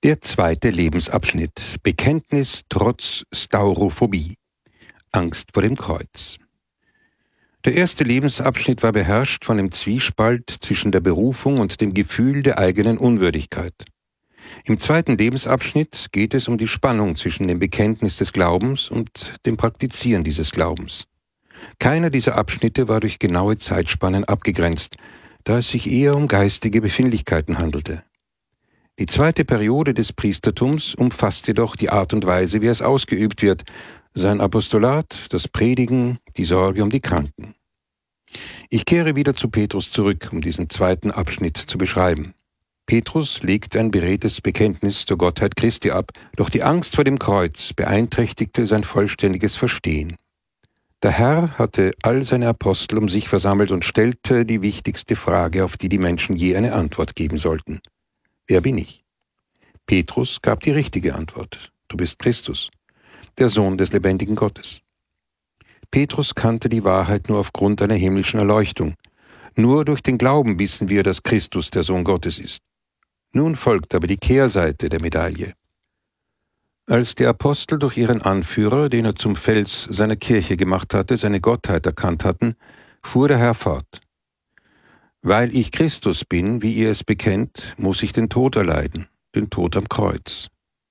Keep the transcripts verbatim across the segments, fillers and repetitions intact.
Der zweite Lebensabschnitt: Bekenntnis trotz Staurophobie. Angst vor dem Kreuz. Der erste Lebensabschnitt war beherrscht von dem Zwiespalt zwischen der Berufung und dem Gefühl der eigenen Unwürdigkeit. Im zweiten Lebensabschnitt geht es um die Spannung zwischen dem Bekenntnis des Glaubens und dem Praktizieren dieses Glaubens. Keiner dieser Abschnitte war durch genaue Zeitspannen abgegrenzt, da es sich eher um geistige Befindlichkeiten handelte. Die zweite Periode des Priestertums umfasst jedoch die Art und Weise, wie es ausgeübt wird, sein Apostolat, das Predigen, die Sorge um die Kranken. Ich kehre wieder zu Petrus zurück, um diesen zweiten Abschnitt zu beschreiben. Petrus legt ein beredtes Bekenntnis zur Gottheit Christi ab, doch die Angst vor dem Kreuz beeinträchtigte sein vollständiges Verstehen. Der Herr hatte all seine Apostel um sich versammelt und stellte die wichtigste Frage, auf die die Menschen je eine Antwort geben sollten. Wer bin ich? Petrus gab die richtige Antwort. Du bist Christus, der Sohn des lebendigen Gottes. Petrus kannte die Wahrheit nur aufgrund einer himmlischen Erleuchtung. Nur durch den Glauben wissen wir, dass Christus der Sohn Gottes ist. Nun folgt aber die Kehrseite der Medaille. Als die Apostel durch ihren Anführer, den er zum Fels seiner Kirche gemacht hatte, seine Gottheit erkannt hatten, fuhr der Herr fort. Weil ich Christus bin, wie ihr es bekennt, muss ich den Tod erleiden, den Tod am Kreuz.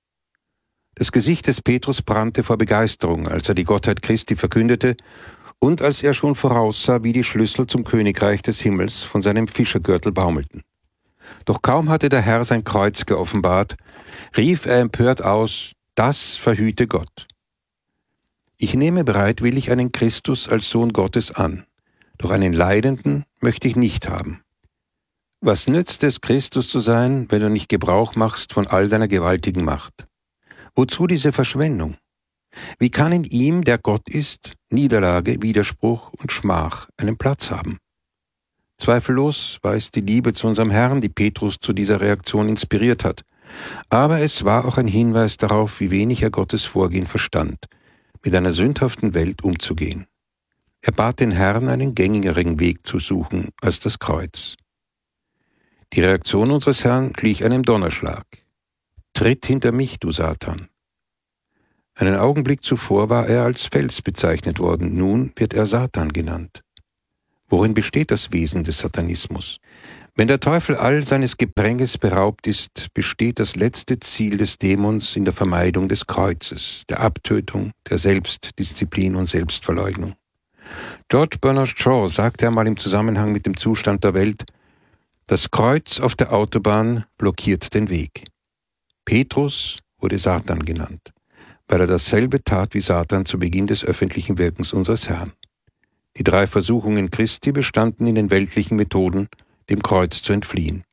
Das Gesicht des Petrus brannte vor Begeisterung, als er die Gottheit Christi verkündete und als er schon voraussah, wie die Schlüssel zum Königreich des Himmels von seinem Fischergürtel baumelten. Doch kaum hatte der Herr sein Kreuz geoffenbart, rief er empört aus, das verhüte Gott. Ich nehme bereitwillig einen Christus als Sohn Gottes an, doch einen Leidenden möchte ich nicht haben. Was nützt es, Christus zu sein, wenn du nicht Gebrauch machst von all deiner gewaltigen Macht? Wozu diese Verschwendung? Wie kann in ihm, der Gott ist, Niederlage, Widerspruch und Schmach einen Platz haben? Zweifellos war es die Liebe zu unserem Herrn, die Petrus zu dieser Reaktion inspiriert hat. Aber es war auch ein Hinweis darauf, wie wenig er Gottes Vorgehen verstand, mit einer sündhaften Welt umzugehen. Er bat den Herrn, einen gängigeren Weg zu suchen als das Kreuz. Die Reaktion unseres Herrn glich einem Donnerschlag. Tritt hinter mich, du Satan. Einen Augenblick zuvor war er als Fels bezeichnet worden, nun wird er Satan genannt. Worin besteht das Wesen des Satanismus? Wenn der Teufel all seines Gepränges beraubt ist, besteht das letzte Ziel des Dämons in der Vermeidung des Kreuzes, der Abtötung, der Selbstdisziplin und Selbstverleugnung. George Bernard Shaw sagte einmal im Zusammenhang mit dem Zustand der Welt, das Kreuz auf der Autobahn blockiert den Weg. Petrus wurde Satan genannt, weil er dasselbe tat wie Satan zu Beginn des öffentlichen Wirkens unseres Herrn. Die drei Versuchungen Christi bestanden in den weltlichen Methoden, dem Kreuz zu entfliehen.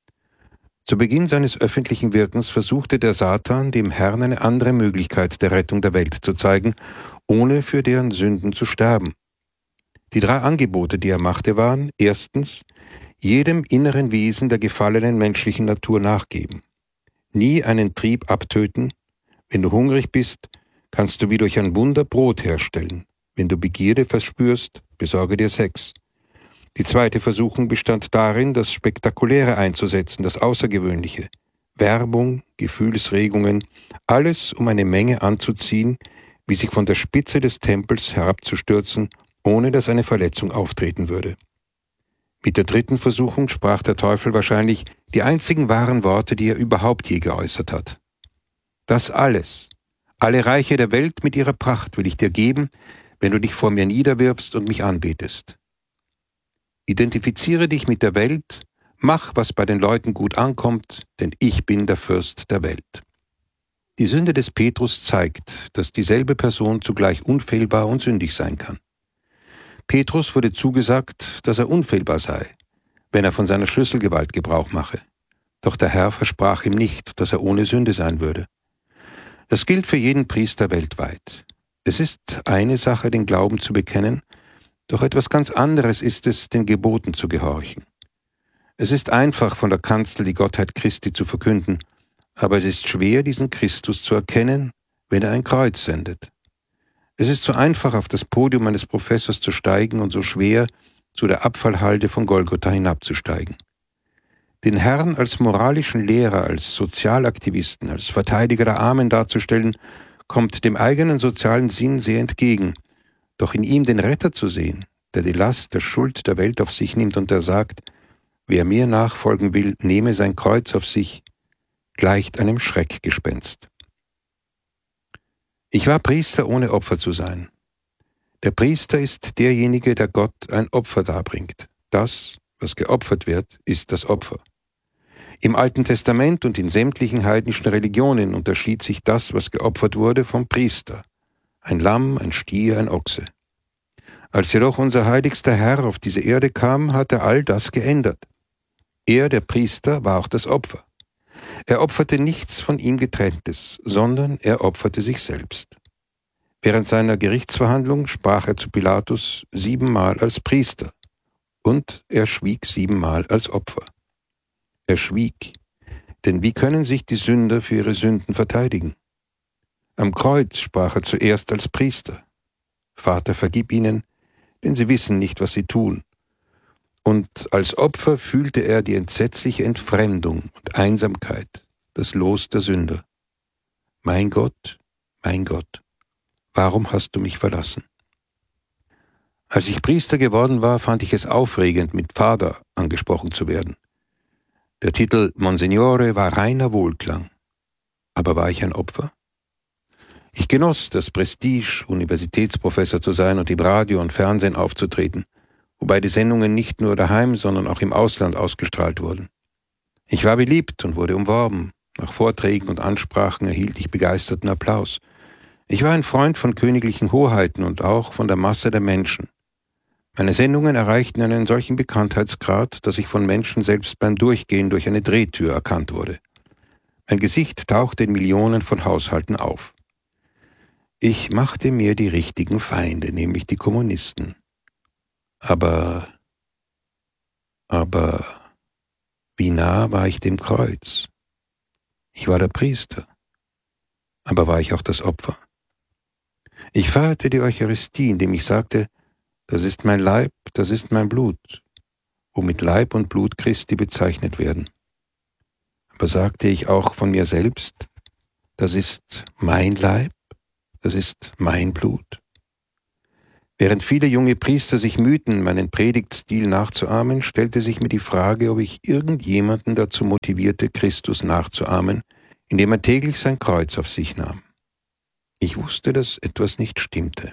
Zu Beginn seines öffentlichen Wirkens versuchte der Satan, dem Herrn eine andere Möglichkeit der Rettung der Welt zu zeigen, ohne für deren Sünden zu sterben. Die drei Angebote, die er machte, waren: erstens, jedem inneren Wesen der gefallenen menschlichen Natur nachgeben. Nie einen Trieb abtöten. Wenn du hungrig bist, kannst du wie durch ein Wunder Brot herstellen. Wenn du Begierde verspürst, besorge dir Sex. Die zweite Versuchung bestand darin, das Spektakuläre einzusetzen, das Außergewöhnliche. Werbung, Gefühlsregungen, alles um eine Menge anzuziehen, wie sich von der Spitze des Tempels herabzustürzen, ohne dass eine Verletzung auftreten würde. Mit der dritten Versuchung sprach der Teufel wahrscheinlich die einzigen wahren Worte, die er überhaupt je geäußert hat. Das alles, alle Reiche der Welt mit ihrer Pracht will ich dir geben, wenn du dich vor mir niederwirfst und mich anbetest. Identifiziere dich mit der Welt, mach, was bei den Leuten gut ankommt, denn ich bin der Fürst der Welt. Die Sünde des Petrus zeigt, dass dieselbe Person zugleich unfehlbar und sündig sein kann. Petrus wurde zugesagt, dass er unfehlbar sei, wenn er von seiner Schlüsselgewalt Gebrauch mache. Doch der Herr versprach ihm nicht, dass er ohne Sünde sein würde. Das gilt für jeden Priester weltweit. Es ist eine Sache, den Glauben zu bekennen, doch etwas ganz anderes ist es, den Geboten zu gehorchen. Es ist einfach, von der Kanzel die Gottheit Christi zu verkünden, aber es ist schwer, diesen Christus zu erkennen, wenn er ein Kreuz sendet. Es ist so einfach, auf das Podium eines Professors zu steigen und so schwer, zu der Abfallhalde von Golgotha hinabzusteigen. Den Herrn als moralischen Lehrer, als Sozialaktivisten, als Verteidiger der Armen darzustellen, kommt dem eigenen sozialen Sinn sehr entgegen. Doch in ihm den Retter zu sehen, der die Last der Schuld der Welt auf sich nimmt und der sagt, wer mir nachfolgen will, nehme sein Kreuz auf sich, gleicht einem Schreckgespenst. Ich war Priester, ohne Opfer zu sein. Der Priester ist derjenige, der Gott ein Opfer darbringt. Das, was geopfert wird, ist das Opfer. Im Alten Testament und in sämtlichen heidnischen Religionen unterschied sich das, was geopfert wurde, vom Priester. Ein Lamm, ein Stier, ein Ochse. Als jedoch unser heiligster Herr auf diese Erde kam, hat er all das geändert. Er, der Priester, war auch das Opfer. Er opferte nichts von ihm Getrenntes, sondern er opferte sich selbst. Während seiner Gerichtsverhandlung sprach er zu Pilatus siebenmal als Priester und er schwieg siebenmal als Opfer. Er schwieg, denn wie können sich die Sünder für ihre Sünden verteidigen? Am Kreuz sprach er zuerst als Priester. Vater, vergib ihnen, denn sie wissen nicht, was sie tun. Und als Opfer fühlte er die entsetzliche Entfremdung und Einsamkeit, das Los der Sünder. Mein Gott, mein Gott, warum hast du mich verlassen? Als ich Priester geworden war, fand ich es aufregend, mit Vater angesprochen zu werden. Der Titel Monsignore war reiner Wohlklang. Aber war ich ein Opfer? Ich genoss das Prestige, Universitätsprofessor zu sein und im Radio und Fernsehen aufzutreten, wobei die Sendungen nicht nur daheim, sondern auch im Ausland ausgestrahlt wurden. Ich war beliebt und wurde umworben. Nach Vorträgen und Ansprachen erhielt ich begeisterten Applaus. Ich war ein Freund von königlichen Hoheiten und auch von der Masse der Menschen. Meine Sendungen erreichten einen solchen Bekanntheitsgrad, dass ich von Menschen selbst beim Durchgehen durch eine Drehtür erkannt wurde. Mein Gesicht tauchte in Millionen von Haushalten auf. Ich machte mir die richtigen Feinde, nämlich die Kommunisten. Aber, aber, wie nah war ich dem Kreuz? Ich war der Priester. Aber war ich auch das Opfer? Ich feierte die Eucharistie, indem ich sagte, das ist mein Leib, das ist mein Blut, womit Leib und Blut Christi bezeichnet werden. Aber sagte ich auch von mir selbst, das ist mein Leib, das ist mein Blut? Während viele junge Priester sich mühten, meinen Predigtstil nachzuahmen, stellte sich mir die Frage, ob ich irgendjemanden dazu motivierte, Christus nachzuahmen, indem er täglich sein Kreuz auf sich nahm. Ich wusste, dass etwas nicht stimmte.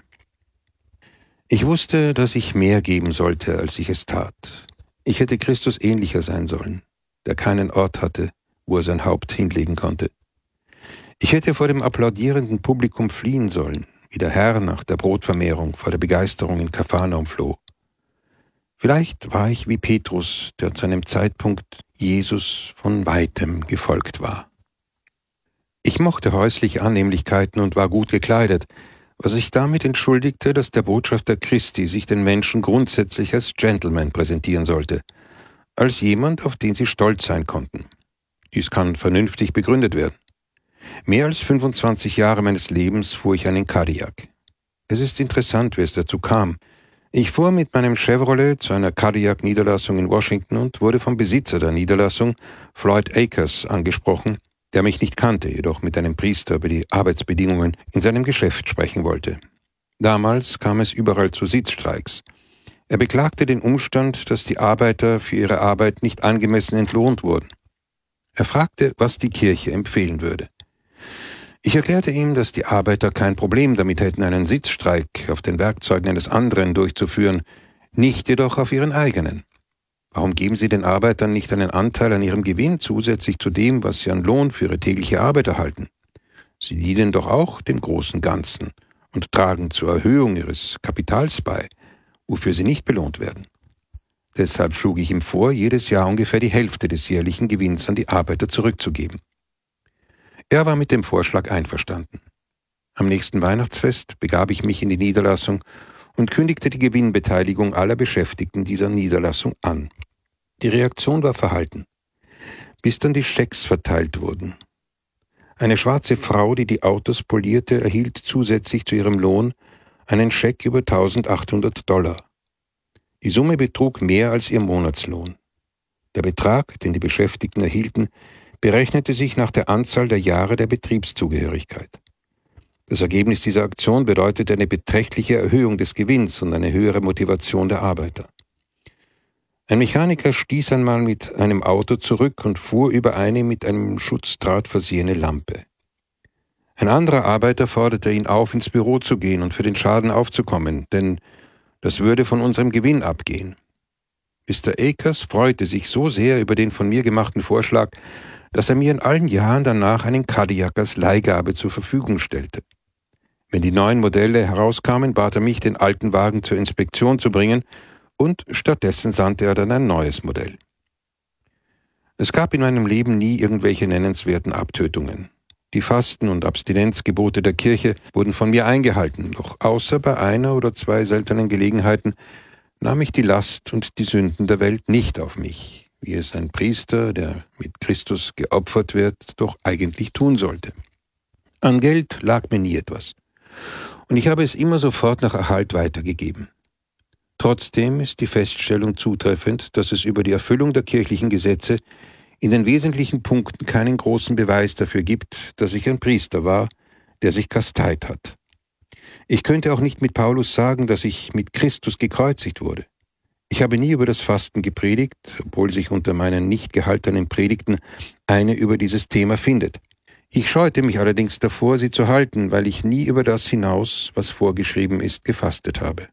Ich wusste, dass ich mehr geben sollte, als ich es tat. Ich hätte Christus ähnlicher sein sollen, der keinen Ort hatte, wo er sein Haupt hinlegen konnte. Ich hätte vor dem applaudierenden Publikum fliehen sollen, wie der Herr nach der Brotvermehrung vor der Begeisterung in Kapharnaum floh. Vielleicht war ich wie Petrus, der zu einem Zeitpunkt Jesus von Weitem gefolgt war. Ich mochte häusliche Annehmlichkeiten und war gut gekleidet, was sich damit entschuldigte, dass der Botschafter Christi sich den Menschen grundsätzlich als Gentleman präsentieren sollte, als jemand, auf den sie stolz sein konnten. Dies kann vernünftig begründet werden. Mehr als fünfundzwanzig Jahre meines Lebens fuhr ich einen Cadillac. Es ist interessant, wie es dazu kam. Ich fuhr mit meinem Chevrolet zu einer Cadillac-Niederlassung in Washington und wurde vom Besitzer der Niederlassung, Floyd Akers, angesprochen, der mich nicht kannte, jedoch mit einem Priester über die Arbeitsbedingungen in seinem Geschäft sprechen wollte. Damals kam es überall zu Sitzstreiks. Er beklagte den Umstand, dass die Arbeiter für ihre Arbeit nicht angemessen entlohnt wurden. Er fragte, was die Kirche empfehlen würde. Ich erklärte ihm, dass die Arbeiter kein Problem damit hätten, einen Sitzstreik auf den Werkzeugen eines anderen durchzuführen, nicht jedoch auf ihren eigenen. Warum geben sie den Arbeitern nicht einen Anteil an ihrem Gewinn zusätzlich zu dem, was sie an Lohn für ihre tägliche Arbeit erhalten? Sie dienen doch auch dem großen Ganzen und tragen zur Erhöhung ihres Kapitals bei, wofür sie nicht belohnt werden. Deshalb schlug ich ihm vor, jedes Jahr ungefähr die Hälfte des jährlichen Gewinns an die Arbeiter zurückzugeben. Er war mit dem Vorschlag einverstanden. Am nächsten Weihnachtsfest begab ich mich in die Niederlassung und kündigte die Gewinnbeteiligung aller Beschäftigten dieser Niederlassung an. Die Reaktion war verhalten, bis dann die Schecks verteilt wurden. Eine schwarze Frau, die die Autos polierte, erhielt zusätzlich zu ihrem Lohn einen Scheck über eintausendachthundert Dollar. Die Summe betrug mehr als ihr Monatslohn. Der Betrag, den die Beschäftigten erhielten, berechnete sich nach der Anzahl der Jahre der Betriebszugehörigkeit. Das Ergebnis dieser Aktion bedeutete eine beträchtliche Erhöhung des Gewinns und eine höhere Motivation der Arbeiter. Ein Mechaniker stieß einmal mit einem Auto zurück und fuhr über eine mit einem Schutzdraht versehene Lampe. Ein anderer Arbeiter forderte ihn auf, ins Büro zu gehen und für den Schaden aufzukommen, denn das würde von unserem Gewinn abgehen. Mister Akers freute sich so sehr über den von mir gemachten Vorschlag, dass er mir in allen Jahren danach einen Cadillac als Leihgabe zur Verfügung stellte. Wenn die neuen Modelle herauskamen, bat er mich, den alten Wagen zur Inspektion zu bringen, und stattdessen sandte er dann ein neues Modell. Es gab in meinem Leben nie irgendwelche nennenswerten Abtötungen. Die Fasten- und Abstinenzgebote der Kirche wurden von mir eingehalten, doch außer bei einer oder zwei seltenen Gelegenheiten nahm ich die Last und die Sünden der Welt nicht auf mich, wie es ein Priester, der mit Christus geopfert wird, doch eigentlich tun sollte. An Geld lag mir nie etwas, und ich habe es immer sofort nach Erhalt weitergegeben. Trotzdem ist die Feststellung zutreffend, dass es über die Erfüllung der kirchlichen Gesetze in den wesentlichen Punkten keinen großen Beweis dafür gibt, dass ich ein Priester war, der sich kasteit hat. Ich könnte auch nicht mit Paulus sagen, dass ich mit Christus gekreuzigt wurde. Ich habe nie über das Fasten gepredigt, obwohl sich unter meinen nicht gehaltenen Predigten eine über dieses Thema findet. Ich scheute mich allerdings davor, sie zu halten, weil ich nie über das hinaus, was vorgeschrieben ist, gefastet habe.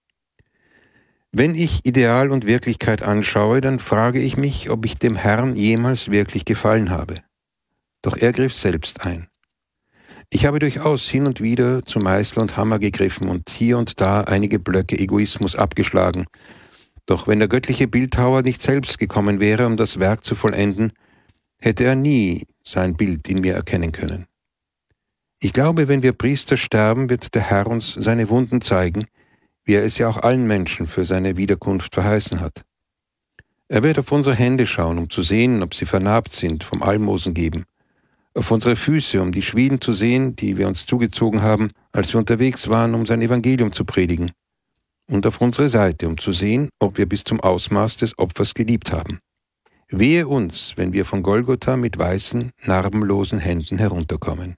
Wenn ich Ideal und Wirklichkeit anschaue, dann frage ich mich, ob ich dem Herrn jemals wirklich gefallen habe. Doch er griff selbst ein. Ich habe durchaus hin und wieder zu Meißel und Hammer gegriffen und hier und da einige Blöcke Egoismus abgeschlagen. Doch wenn der göttliche Bildhauer nicht selbst gekommen wäre, um das Werk zu vollenden, hätte er nie sein Bild in mir erkennen können. Ich glaube, wenn wir Priester sterben, wird der Herr uns seine Wunden zeigen, wie er es ja auch allen Menschen für seine Wiederkunft verheißen hat. Er wird auf unsere Hände schauen, um zu sehen, ob sie vernarbt sind vom Almosen geben, auf unsere Füße, um die Schwielen zu sehen, die wir uns zugezogen haben, als wir unterwegs waren, um sein Evangelium zu predigen, und auf unsere Seite, um zu sehen, ob wir bis zum Ausmaß des Opfers geliebt haben. Wehe uns, wenn wir von Golgotha mit weißen, narbenlosen Händen herunterkommen.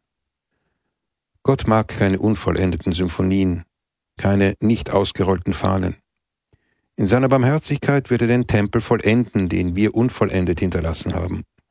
Gott mag keine unvollendeten Symphonien, keine nicht ausgerollten Fahnen. In seiner Barmherzigkeit wird er den Tempel vollenden, den wir unvollendet hinterlassen haben.